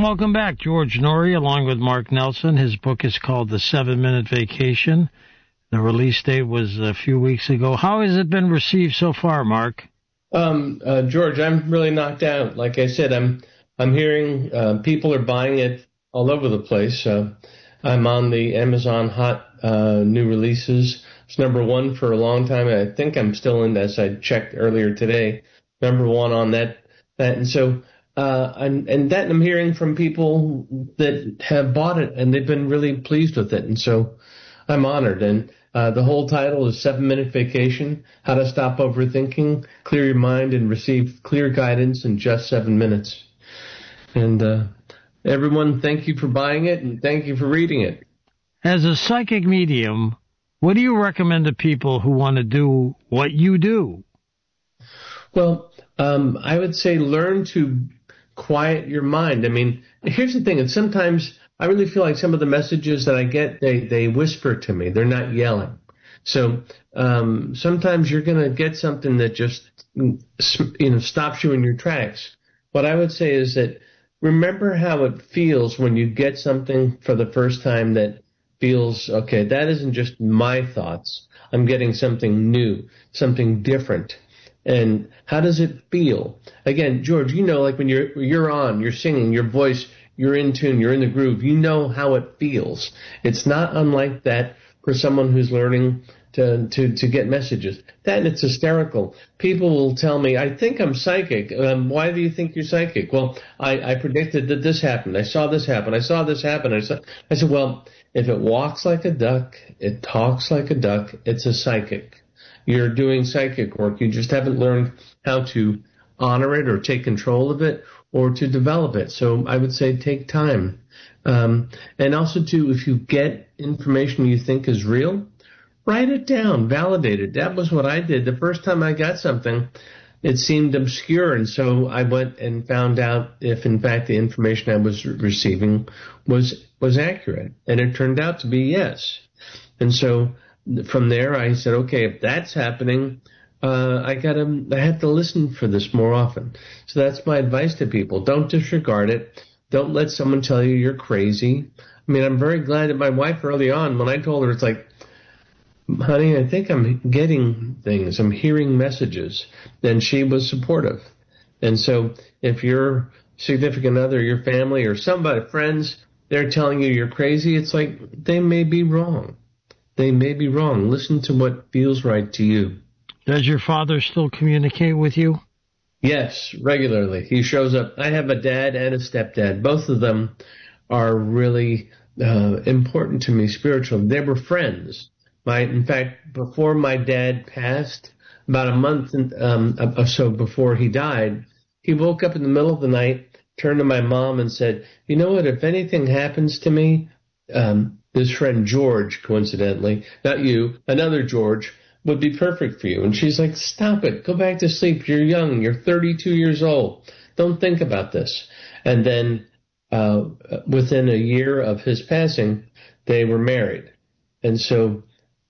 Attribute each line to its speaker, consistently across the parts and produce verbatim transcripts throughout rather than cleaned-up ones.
Speaker 1: And welcome back. George Noory, along with Mark Nelson. His book is called The Seven-Minute Vacation. The release date was a few weeks ago. How has it been received so far, Mark?
Speaker 2: Um, uh, George, I'm really knocked out. Like I said, I'm I'm hearing uh, people are buying it all over the place. Uh, I'm on the Amazon Hot uh, new releases. It's number one for a long time. I think I'm still in, as I checked earlier today, number one on that. that. And so, uh, and, and that I'm hearing from people that have bought it and they've been really pleased with it. And so I'm honored. And uh, the whole title is Seven Minute Vacation, How to Stop Overthinking, Clear Your Mind, and Receive Clear Guidance in Just Seven Minutes. And uh, everyone, thank you for buying it and thank you for reading it.
Speaker 1: As a psychic medium, what do you recommend to people who want to do what you do?
Speaker 2: Well, um, I would say learn to quiet your mind. I mean, here's the thing. And sometimes I really feel like some of the messages that I get, they, they whisper to me. They're not yelling. So um, sometimes you're going to get something that just, you know, stops you in your tracks. What I would say is that remember how it feels when you get something for the first time that feels, okay, that isn't just my thoughts. I'm getting something new, something different. And how does it feel? Again, George, you know, like when you're you're on, you're singing, your voice, you're in tune, you're in the groove. You know how it feels. It's not unlike that for someone who's learning to to to get messages. That it's hysterical. People will tell me, I think I'm psychic. Um, why do you think you're psychic? Well, I, I predicted that this happened. I saw this happen. I saw this happen. I, saw, I said, well, if it walks like a duck, it talks like a duck, it's a psychic. You're doing psychic work. You just haven't learned how to honor it or take control of it or to develop it. So I would say take time. Um, and also, too, if you get information you think is real, write it down, validate it. That was what I did. The first time I got something, it seemed obscure. And so I went and found out if, in fact, the information I was receiving was was accurate. And it turned out to be yes. And so from there, I said, okay, if that's happening, uh, I gotta, I have to listen for this more often. So that's my advice to people. Don't disregard it. Don't let someone tell you you're crazy. I mean, I'm very glad that my wife early on, when I told her, it's like, honey, I think I'm getting things. I'm hearing messages. Then she was supportive. And so if your significant other, your family, or somebody, friends, they're telling you you're crazy, it's like they may be wrong. They may be wrong. Listen to what feels right to you.
Speaker 1: Does your father still communicate with you?
Speaker 2: Yes, regularly. He shows up. I have a dad and a stepdad. Both of them are really uh, important to me spiritually. They were friends. My, in fact, before my dad passed, about a month um, or so before he died, he woke up in the middle of the night, turned to my mom and said, you know what, if anything happens to me, um, this friend George, coincidentally, not you, another George, would be perfect for you. And she's like, stop it. Go back to sleep. You're young. You're thirty-two years old. Don't think about this. And then uh, within a year of his passing, they were married. And so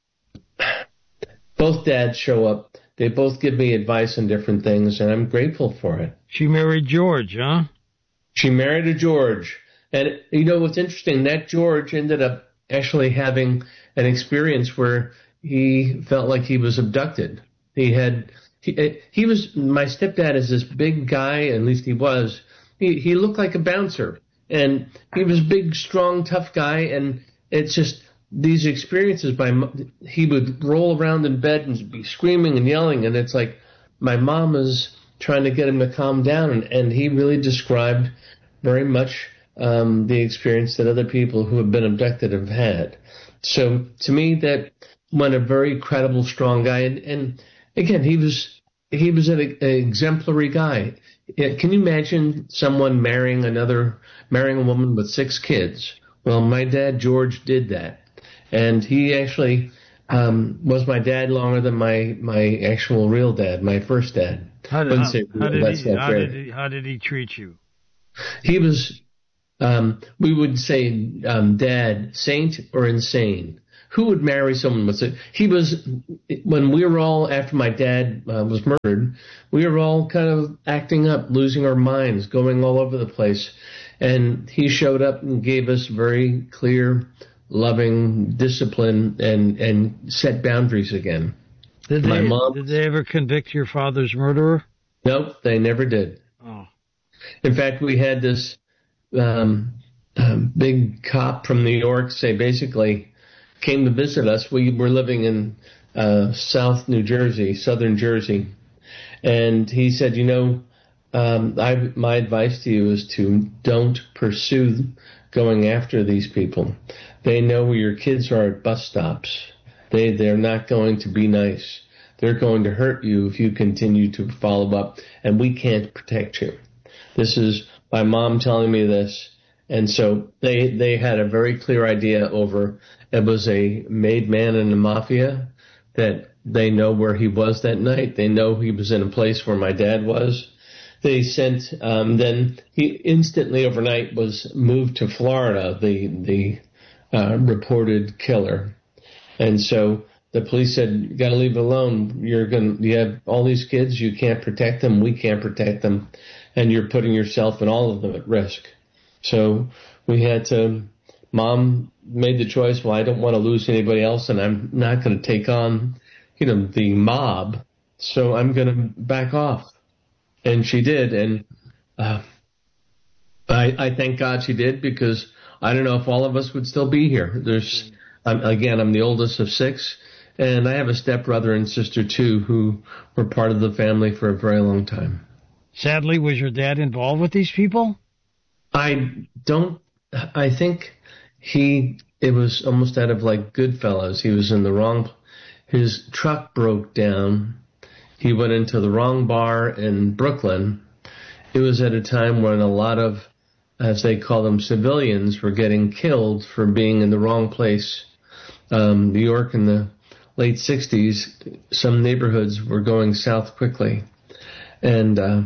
Speaker 2: both dads show up. They both give me advice on different things, and I'm grateful for it.
Speaker 1: She married George, huh?
Speaker 2: She married a George. And, you know, what's interesting, that George ended up actually having an experience where he felt like he was abducted. He had, he, he was, my stepdad is this big guy, at least he was. He, he looked like a bouncer. And he was a big, strong, tough guy. And it's just these experiences by, he would roll around in bed and be screaming and yelling. And it's like my mom is trying to get him to calm down. And, and he really described very much Um, the experience that other people who have been abducted have had. So to me, that went a very credible, strong guy. And, and again, he was he was an, an exemplary guy. Can you imagine someone marrying another, marrying a woman with six kids? Well, my dad, George, did that. And he actually um, was my dad longer than my, my actual real dad, my first dad.
Speaker 1: How did, how, how, did he, how, did he, how did he treat you?
Speaker 2: He was... Um, we would say, um, dad, saint or insane. Who would marry someone with it? He was, when we were all, after my dad uh, was murdered, we were all kind of acting up, losing our minds, going all over the place. And he showed up and gave us very clear, loving discipline and, and set boundaries again.
Speaker 1: Did
Speaker 2: My
Speaker 1: they,
Speaker 2: mom,
Speaker 1: did they ever convict your father's murderer?
Speaker 2: Nope, they never did.
Speaker 1: Oh.
Speaker 2: In fact, we had this um, um, big cop from New York say basically came to visit us. We were living in uh, South New Jersey, Southern Jersey. And he said, you know, um, I, my advice to you is to don't pursue going after these people. They know where your kids are at bus stops. They, they're not going to be nice. They're going to hurt you if you continue to follow up, and we can't protect you. This is my mom telling me this. And so they, they had a very clear idea over, it was a made man in the mafia, that they know where he was that night. They know he was in a place where my dad was. They sent, um, then he instantly overnight was moved to Florida, the, the, uh, reported killer. And so the police said, you got to leave it alone. You're going to, you have all these kids. You can't protect them. We can't protect them. And you're putting yourself and all of them at risk. So we had to, Mom made the choice, well, I don't want to lose anybody else, and I'm not going to take on, you know, the mob. So I'm going to back off. And she did. And uh, I, I thank God she did, because I don't know if all of us would still be here. There's, I'm, again, I'm the oldest of six, and I have a stepbrother and sister, too, who were part of the family for a very long time.
Speaker 1: Sadly, was your dad involved with these people?
Speaker 2: I don't, I think he, it was almost out of like Goodfellas. He was in the wrong, his truck broke down. He went into the wrong bar in Brooklyn. It was at a time when a lot of, as they call them, civilians were getting killed for being in the wrong place. Um, New York in the late sixties, some neighborhoods were going south quickly. And uh,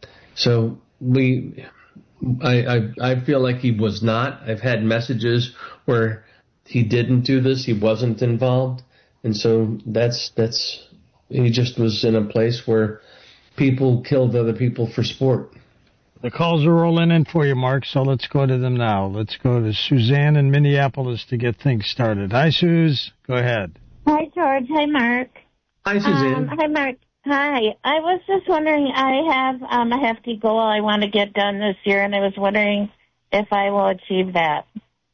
Speaker 2: so we, I, I, I feel like he was not. I've had messages where he didn't do this, he wasn't involved. And so that's, that's, he just was in a place where people killed other people for sport.
Speaker 1: The calls are rolling in for you, Mark, so let's go to them now. Let's go to Suzanne in Minneapolis to get things started. Hi, Suze. Go ahead.
Speaker 3: Hi, George. Hi, Mark.
Speaker 2: Hi, Suzanne.
Speaker 3: Um, hi, Mark. Hi. I was just wondering, I have um, a hefty goal I want to get done this year, and I was wondering if I will achieve that.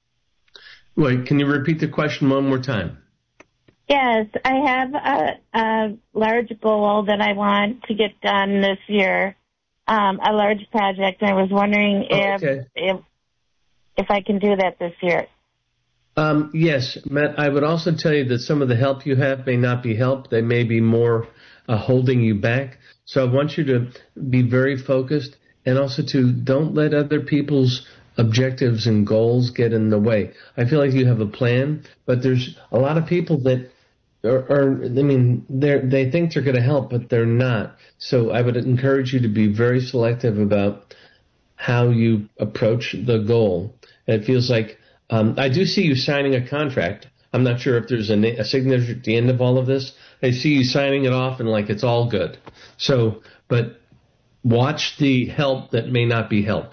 Speaker 2: Wait, can you repeat the question one more time?
Speaker 3: Yes, I have a, a large goal that I want to get done this year, um, a large project, and I was wondering
Speaker 2: Oh,
Speaker 3: if,
Speaker 2: okay.
Speaker 3: if if I can do that this year.
Speaker 2: Um, yes, Matt, I would also tell you that some of the help you have may not be help. They may be more uh, holding you back. So I want you to be very focused, and also to don't let other people's objectives and goals get in the way. I feel like you have a plan, but there's a lot of people that are, are I mean, they they think they're going to help, but they're not. So I would encourage you to be very selective about how you approach the goal. It feels like um, I do see you signing a contract. I'm not sure if there's a, a signature at the end of all of this. I see you signing it off and like it's all good. So, but watch the help that may not be help.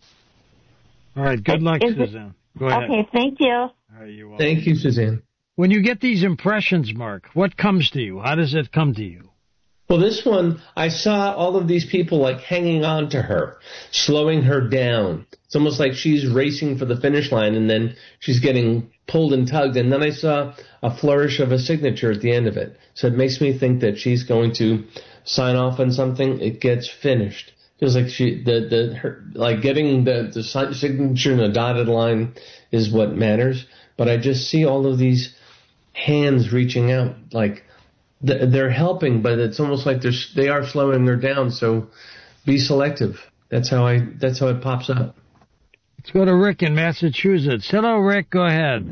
Speaker 1: All right. Good luck,
Speaker 3: Is it-
Speaker 1: Suzanne. Go ahead.
Speaker 3: Okay, thank you.
Speaker 1: All right, you're welcome.
Speaker 2: Thank you, Suzanne.
Speaker 1: When you get these impressions, Mark, what comes to you? How does it come to you?
Speaker 2: Well, this one, I saw all of these people like hanging on to her, slowing her down. It's almost like she's racing for the finish line, and then she's getting pulled and tugged. And then I saw a flourish of a signature at the end of it. So it makes me think that she's going to sign off on something. It gets finished. Feels like she, the, the, her, like getting the, the signature in a dotted line is what matters. But I just see all of these hands reaching out, like they're helping, but it's almost like they're, they are slowing her down. So be selective. That's how I, that's how it pops up.
Speaker 1: Let's go to Rick in Massachusetts. Hello, Rick. Go ahead.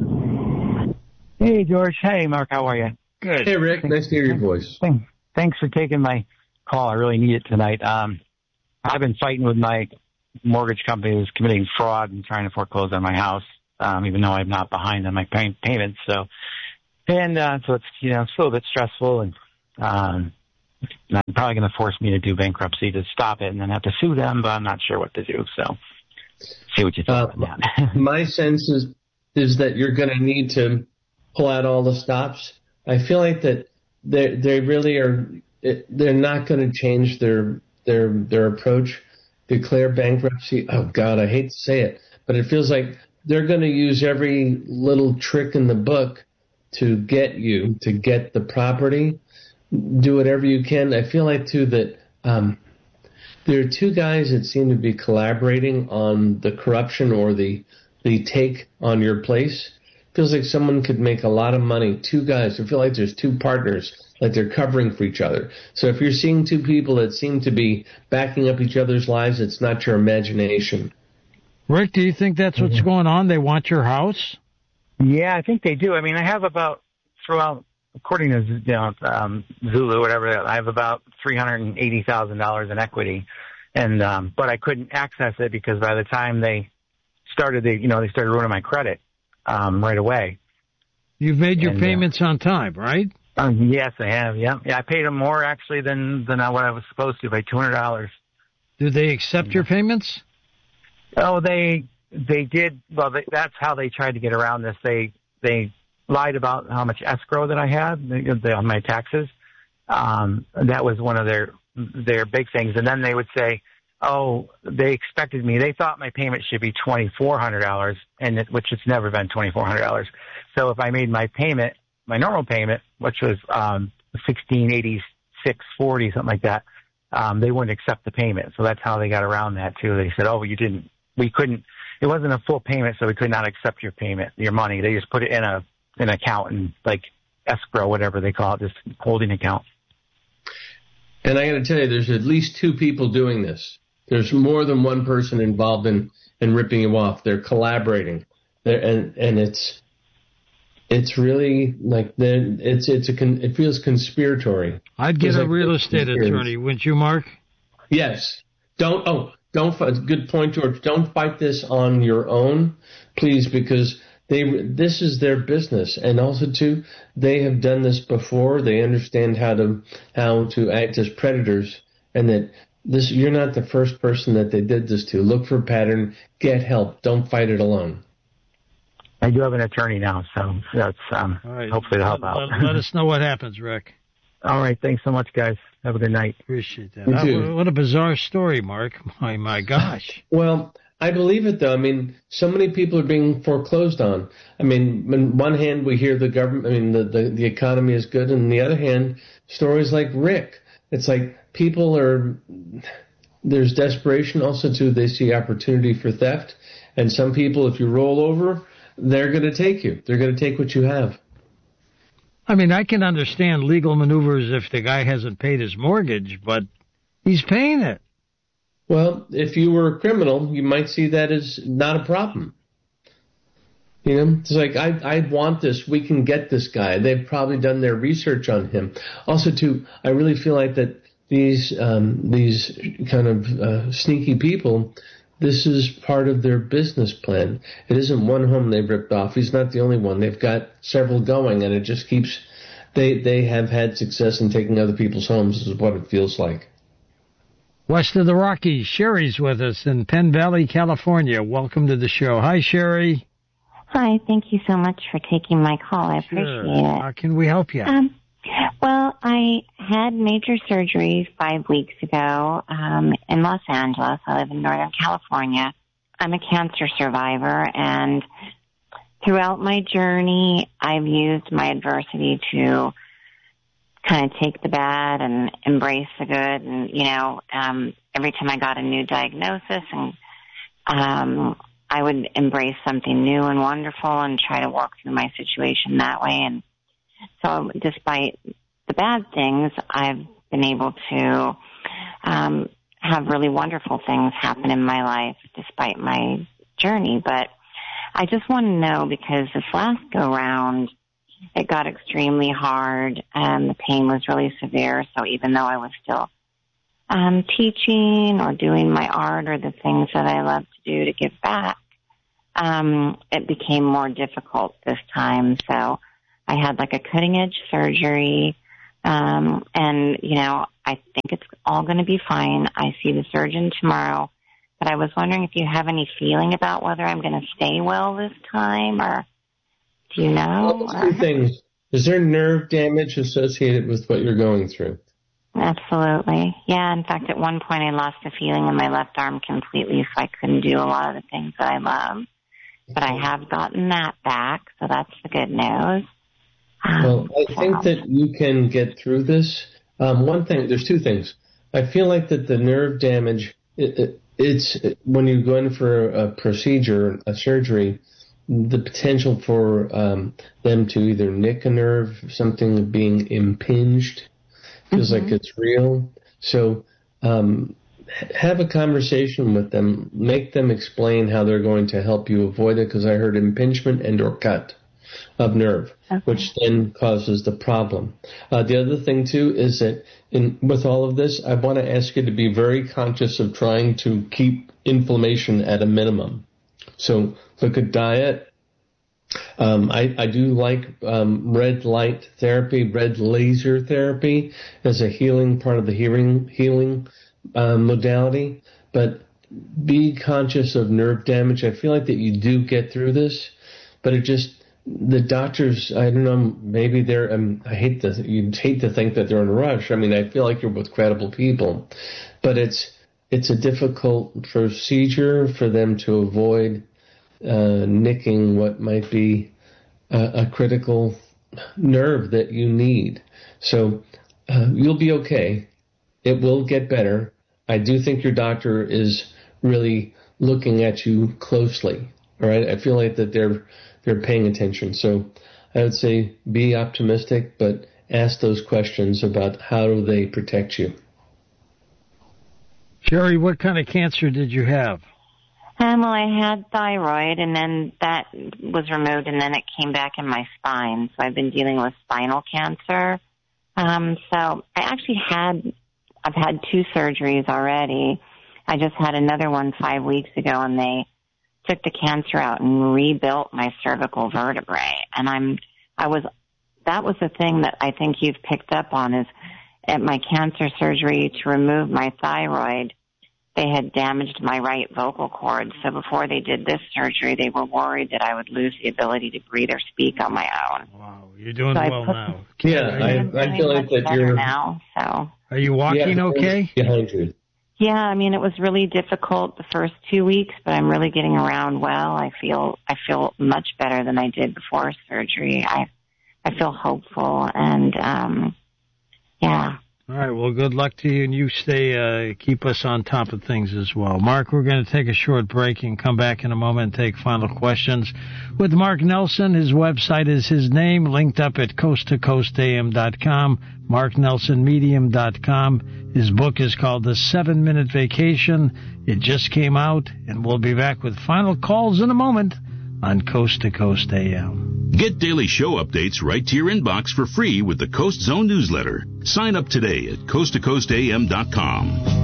Speaker 4: Hey, George. Hey, Mark. How are you?
Speaker 1: Good.
Speaker 2: Hey, Rick. Nice to hear your voice.
Speaker 4: Thanks for taking my call. I really need it tonight. Um, I've been fighting with my mortgage company who's committing fraud and trying to foreclose on my house, um, even though I'm not behind on my pay- payments. So, and uh, so it's, you know, it's a little bit stressful, and um, I'm probably going to force me to do bankruptcy to stop it and then have to sue them, but I'm not sure what to do. So see what you think
Speaker 2: uh,
Speaker 4: about that.
Speaker 2: My sense is, is that you're going to need to pull out all the stops. I feel like that they they really are. They're not going to change their their their approach. Declare bankruptcy. Oh God, I hate to say it, but it feels like they're going to use every little trick in the book to get you to get the property. Do whatever you can. I feel like too that um, there are two guys that seem to be collaborating on the corruption or the the take on your place. Feels like someone could make a lot of money. Two guys. I feel like there's two partners, like they're covering for each other. So if you're seeing two people that seem to be backing up each other's lives, it's not your imagination.
Speaker 1: Rick, do you think that's what's going on? They want your house?
Speaker 4: Yeah, I think they do. I mean, I have about, throughout, according to you know, um, Zulu, whatever, I have about three hundred eighty thousand dollars in equity. And um, but I couldn't access it because by the time they started, they, you know, they started ruining my credit. Um, right away.
Speaker 1: You've made your
Speaker 4: and,
Speaker 1: payments
Speaker 4: uh,
Speaker 1: on time, right?
Speaker 4: Um, yes, I have. Yeah, yeah. I paid them more actually than than what I was supposed to by two hundred dollars.
Speaker 1: Do they accept yeah. your payments?
Speaker 4: Oh, they they did. Well, they, that's how they tried to get around this. They they lied about how much escrow that I had the, on my taxes. Um, that was one of their their big things. And then they would say, oh, they expected me. They thought my payment should be twenty-four hundred dollars, and it, which it's never been twenty-four hundred dollars. So if I made my payment, my normal payment, which was um, sixteen eighty-six forty, something like that, um, they wouldn't accept the payment. So that's how they got around that too. They said, oh, you didn't, we couldn't, it wasn't a full payment, so we could not accept your payment, your money. They just put it in a an account and like escrow, whatever they call it, this holding account.
Speaker 2: And I got to tell you, there's at least two people doing this. There's more than one person involved in, in ripping you off. They're collaborating, They're, and and it's it's really like it's it's a con, it feels conspiratory.
Speaker 1: I'd get
Speaker 2: a
Speaker 1: like real estate attorney, wouldn't you, Mark?
Speaker 2: Yes. Don't oh don't good point, George. Don't fight this on your own, please, because they this is their business, and also too they have done this before. They understand how to how to act as predators, and that. This, you're not the first person that they did this to. Look for a pattern. Get help. Don't fight it alone.
Speaker 4: I do have an attorney now, so that's um,
Speaker 1: All right.
Speaker 4: hopefully to help
Speaker 1: let,
Speaker 4: out.
Speaker 1: Let, let us know what happens, Rick.
Speaker 4: All right. Thanks so much, guys. Have a good night.
Speaker 1: Appreciate that.
Speaker 2: You
Speaker 1: Uh,
Speaker 2: too.
Speaker 1: what a bizarre story, Mark. My, my gosh.
Speaker 2: Well, I believe it, though. I mean, so many people are being foreclosed on. I mean, on one hand, we hear the government, I mean, the, the, the economy is good. And on the other hand, stories like Rick. It's like people are, there's desperation also too. They see opportunity for theft. And some people, if you roll over, they're going to take you. They're going to take what you have.
Speaker 1: I mean, I can understand legal maneuvers if the guy hasn't paid his mortgage, but he's paying it.
Speaker 2: Well, if you were a criminal, you might see that as not a problem. You know, it's like, I, I want this. We can get this guy. They've probably done their research on him. Also, too, I really feel like that these um, these kind of uh, sneaky people, this is part of their business plan. It isn't one home they've ripped off. He's not the only one. They've got several going, and it just keeps, they, they have had success in taking other people's homes, is what it feels like.
Speaker 1: West of the Rockies, Sherry's with us in Penn Valley, California. Welcome to the show. Hi, Sherry.
Speaker 5: Hi, thank you so much for taking my call. I
Speaker 1: Sure.
Speaker 5: appreciate it.
Speaker 1: How can we help you?
Speaker 5: Um, well, I had major surgery five weeks ago um, in Los Angeles. I live in Northern California. I'm a cancer survivor, and throughout my journey, I've used my adversity to kind of take the bad and embrace the good. And, you know, um, every time I got a new diagnosis and um I would embrace something new and wonderful and try to work through my situation that way. And so despite the bad things, I've been able to um, have really wonderful things happen in my life despite my journey. But I just want to know, because this last go round, it got extremely hard and the pain was really severe. So even though I was still um, teaching or doing my art or the things that I love to do to give back, um, it became more difficult this time. So I had like a cutting edge surgery. Um, and, you know, I think it's all going to be fine. I see the surgeon tomorrow. but I was wondering if you have any feeling about whether I'm going to stay well this time, or do you know?
Speaker 2: Well, two things. Is there nerve damage associated with what you're going through?
Speaker 5: Absolutely. Yeah, in fact, at one point I lost the feeling in my left arm completely, so I couldn't do a lot of the things that I love. But I have gotten that back, so that's the good news. Um,
Speaker 2: well, I
Speaker 5: so.
Speaker 2: think that you can get through this. Um, one thing, there's two things. I feel like that the nerve damage, it, it, it's when you go in for a procedure, a surgery, the potential for um, them to either nick a nerve, something being impinged, feels mm-hmm. like it's real. So um, have a conversation with them. Make them explain how they're going to help you avoid it, because I heard impingement and or cut of nerve, okay. which then causes the problem. Uh, the other thing, too, is that in, with all of this, I want to ask you to be very conscious of trying to keep inflammation at a minimum. So look at diet. Um, I, I do like um, red light therapy, red laser therapy as a healing part of the hearing healing uh, modality. But be conscious of nerve damage. I feel like that you do get through this, but it just the doctors. I don't know. Maybe they're. Um, I hate to. You hate to think that they're in a rush. I mean, I feel like you're with credible people, but it's it's a difficult procedure for them to avoid. Uh, nicking what might be uh, a critical nerve that you need. So uh, you'll be okay. It will get better. I do think your doctor is really looking at you closely. All right. I feel like that they're they're paying attention. So I would say be optimistic, but ask those questions about how do they protect you.
Speaker 1: Sherry, what kind of cancer did you have?
Speaker 5: Um, well, I had thyroid, and then that was removed, and then it came back in my spine. So I've been dealing with spinal cancer. Um, so I actually had, I've had two surgeries already. I just had another one five weeks ago, and they took the cancer out and rebuilt my cervical vertebrae. And I'm, I was, that was the thing that I think you've picked up on is at my cancer surgery to remove my thyroid, they had damaged my right vocal cord. So before they did this surgery, they were worried that I would lose the ability to breathe or speak on my own.
Speaker 1: Wow, you're doing
Speaker 5: so
Speaker 1: well now.
Speaker 2: Yeah, I, I feel like that you're
Speaker 5: now. So
Speaker 1: are you walking
Speaker 2: yeah,
Speaker 1: okay?
Speaker 2: Behind you.
Speaker 5: Yeah, I mean it was really difficult the first two weeks, but I'm really getting around well. I feel I feel much better than I did before surgery. I I feel hopeful, and um, yeah.
Speaker 1: All right, well, good luck to you, and you stay, uh, keep us on top of things as well. Mark, we're going to take a short break and come back in a moment and take final questions with Mark Nelson. His website is his name, linked up at coast to coast a m dot com, mark nelson medium dot com. His book is called The Seven Minute Vacation. It just came out, and we'll be back with final calls in a moment on Coast to Coast A M.
Speaker 6: Get daily show updates right to your inbox for free with the Coast Zone newsletter. Sign up today at coast to coast a m dot com.